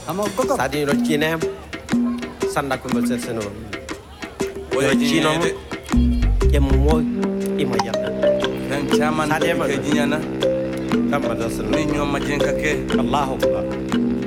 Sadi ro kinem sanda ko mo seno ro chino ke mo imaya dan chairman ke jinyana kama da seno ni nyoma jenka ke Allahu akbar